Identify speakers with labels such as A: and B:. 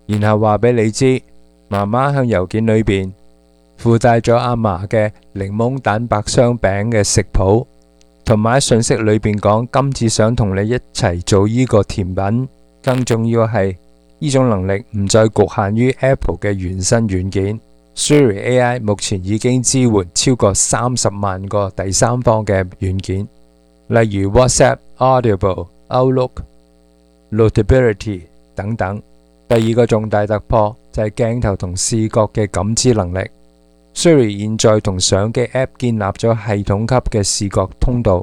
A: 然後話俾你知，媽媽向郵件裏邊附帶咗阿嫲嘅檸檬蛋白霜餅嘅食譜，同埋喺信息裏邊講今次想同你一齊做呢個甜品。更重要係呢種能力唔再局限於 Apple 嘅原生軟件。Siri AI 目前已經支援超過30萬個第三方嘅軟件，例如 WhatsApp、Audible、Outlook、Notability 等等。第二個重大突破就係鏡頭同視覺嘅感知能力。Siri 現在同相機 App 建立咗系統級嘅視覺通道，